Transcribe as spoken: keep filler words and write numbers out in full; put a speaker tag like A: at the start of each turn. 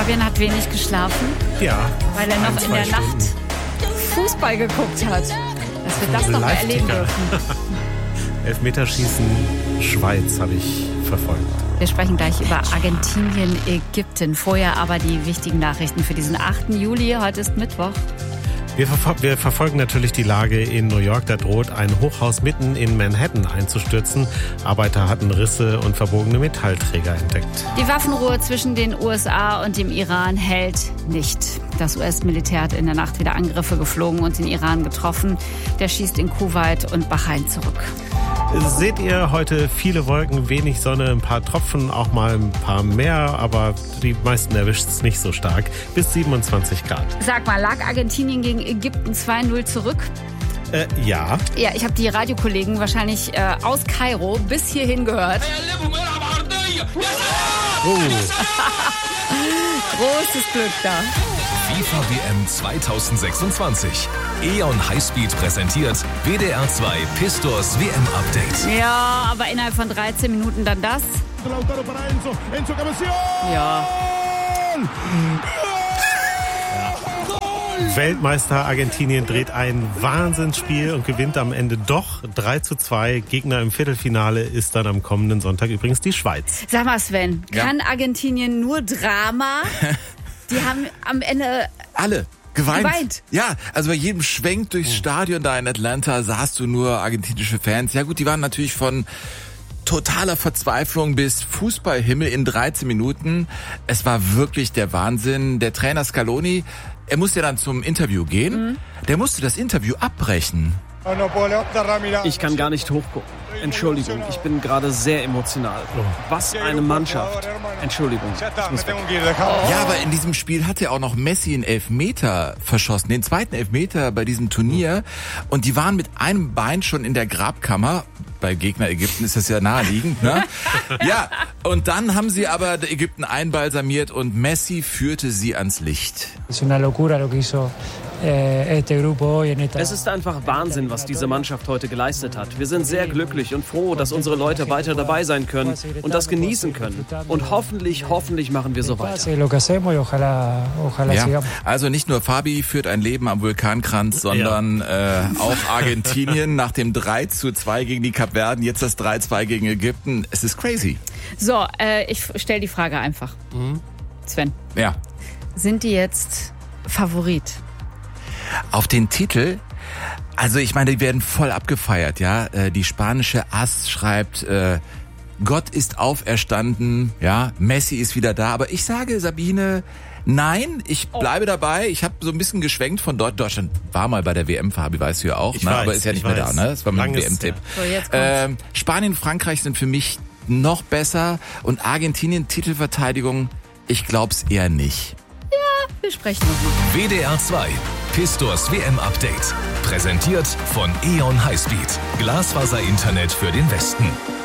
A: Fabian hat wenig geschlafen,
B: Ja.
A: weil er noch
B: ein,
A: in
B: zwei
A: der
B: Stunden.
A: Nacht Fußball geguckt hat. Dass wir das noch mal erleben
B: Live-Ticker.
A: dürfen.
B: Elfmeterschießen Schweiz habe ich verfolgt.
A: Wir sprechen gleich über Argentinien, Ägypten. Vorher aber die wichtigen Nachrichten für diesen achten Juli. Heute ist Mittwoch.
B: Wir, verfol- wir verfolgen natürlich die Lage in New York. Da droht ein Hochhaus mitten in Manhattan einzustürzen. Arbeiter hatten Risse und verbogene Metallträger entdeckt.
A: Die Waffenruhe zwischen den U S A und dem Iran hält nicht. Das U S-Militär hat in der Nacht wieder Angriffe geflogen und den Iran getroffen. Der schießt in Kuwait und Bahrain zurück.
B: Seht ihr heute viele Wolken, wenig Sonne, ein paar Tropfen, auch mal ein paar mehr, aber die meisten erwischt es nicht so stark. Bis siebenundzwanzig Grad.
A: Sag mal, lag Argentinien gegen Ägypten zwei null zurück?
B: Äh, ja.
A: Ja, ich habe die Radiokollegen wahrscheinlich äh, aus Kairo bis hierhin gehört.
B: Oh.
A: Großes Glück da.
C: FIFA W M zweitausendsechsundzwanzig. E O N Highspeed präsentiert W D R zwei Pistors W M-Update.
A: Ja, aber innerhalb von dreizehn Minuten dann das. Ja.
B: Weltmeister Argentinien dreht ein Wahnsinnsspiel und gewinnt am Ende doch drei zu zwei. Gegner im Viertelfinale ist dann am kommenden Sonntag übrigens die Schweiz.
A: Sag mal, Sven,
D: Ja.
A: kann Argentinien nur Drama? Die haben am Ende...
D: Alle. Geweint.
A: Geweint.
D: Ja, also bei jedem Schwenk durchs Stadion da in Atlanta sahst du nur argentinische Fans. Ja gut, die waren natürlich von totaler Verzweiflung bis Fußballhimmel in dreizehn Minuten. Es war wirklich der Wahnsinn. Der Trainer Scaloni, er musste ja dann zum Interview gehen.
A: Mhm.
D: Der musste das Interview abbrechen.
E: Ich kann gar nicht hochgucken. Entschuldigung, ich bin gerade sehr emotional. Was eine Mannschaft. Entschuldigung, ich muss weg.
D: Ja, aber in diesem Spiel hat ja auch noch Messi einen Elfmeter verschossen, den zweiten Elfmeter bei diesem Turnier. Und die waren mit einem Bein schon in der Grabkammer. Bei Gegner Ägypten ist das ja naheliegend, ne? Ja, und dann haben sie aber Ägypten einbalsamiert und Messi führte sie ans Licht.
F: Es una locura lo que hizo eh, este grupo hoy en esta.
E: Es ist einfach Wahnsinn, was diese Mannschaft heute geleistet hat. Wir sind sehr glücklich und froh, dass unsere Leute weiter dabei sein können und das genießen können. Und hoffentlich, hoffentlich machen wir so weiter.
F: Lo que hacemos y ojalá, ojalá
D: Ja,
F: sigamos.
D: also nicht nur Fabi führt ein Leben am Vulkankranz, sondern äh, auch Argentinien nach dem drei zu zwei gegen die Kapverden, jetzt das drei zwei gegen Ägypten. Es ist crazy.
A: So, äh, ich stelle die Frage einfach. Sven,
D: Ja.
A: sind die jetzt Favorit?
D: Auf den Titel, also ich meine, die werden voll abgefeiert, ja. Äh, Die spanische As schreibt, äh, Gott ist auferstanden, ja, Messi ist wieder da. Aber ich sage, Sabine, nein, ich bleibe dabei. Ich habe so ein bisschen geschwenkt von dort. Deutschland war mal bei der W M, Fabi, weißt du ja auch,
B: Ich
D: ne?
B: weiß,
D: Aber ist ja nicht
B: ich
D: mehr
B: weiß.
D: da, ne? Das war mein
B: Langes,
D: W M-Tipp.
A: So, jetzt kommt's.
D: Ähm, Spanien und Frankreich sind für mich noch besser und Argentinien Titelverteidigung, ich glaub's eher nicht.
A: Wir sprechen nochmal.
C: W D R zwei Pistors W M-Update. Präsentiert von E O N Highspeed. Glasfaser-Internet für den Westen.